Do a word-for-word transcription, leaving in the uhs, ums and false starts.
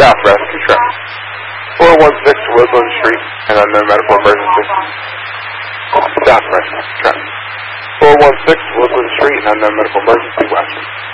South Rescue Truck. four one six Woodland Street, an unknown medical emergency. South Rescue Truck. four one six Woodland Street, an unknown medical emergency, Western.